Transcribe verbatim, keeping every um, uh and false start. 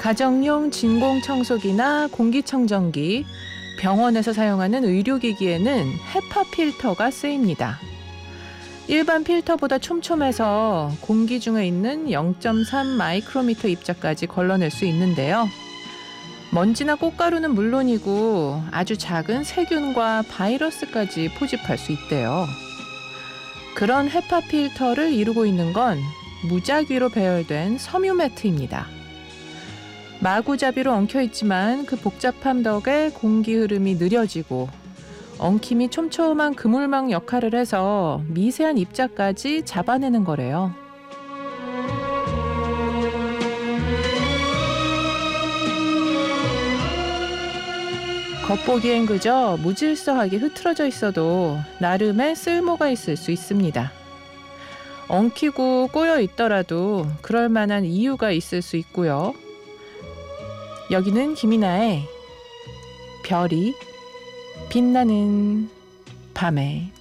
가정용 진공청소기나 공기청정기, 병원에서 사용하는 의료기기에는 헤파 필터가 쓰입니다. 일반 필터보다 촘촘해서 공기 중에 있는 영 점 삼 마이크로미터 입자까지 걸러낼 수 있는데요. 먼지나 꽃가루는 물론이고 아주 작은 세균과 바이러스까지 포집할 수 있대요. 그런 헤파 필터를 이루고 있는 건 무작위로 배열된 섬유 매트입니다. 마구잡이로 엉켜있지만 그 복잡함 덕에 공기 흐름이 느려지고 엉킴이 촘촘한 그물망 역할을 해서 미세한 입자까지 잡아내는 거래요. 겉보기엔 그저 무질서하게 흐트러져 있어도 나름의 쓸모가 있을 수 있습니다. 엉키고 꼬여 있더라도 그럴 만한 이유가 있을 수 있고요. 여기는 김이나의 별이 빛나는 밤에